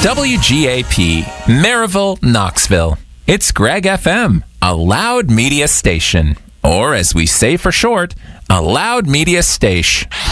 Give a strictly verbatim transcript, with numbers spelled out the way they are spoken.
W G A P, Maryville, Knoxville. It's Greg F M, a loud media station. Or as we say for short, a loud media station.